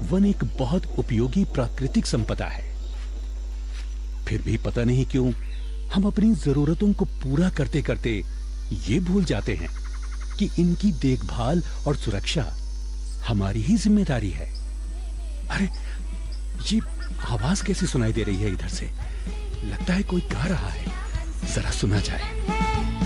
One एक बहुत उपयोगी प्राकृतिक संपदा है। फिर भी पता नहीं क्यों हम अपनी जरूरतों को पूरा करते करते ये भूल जाते हैं कि इनकी देखभाल और सुरक्षा हमारी ही जिम्मेदारी है। अरे, ये आवाज कैसे सुनाई दे रही है इधर से? लगता है कोई गा रहा है। जरा सुना जाए।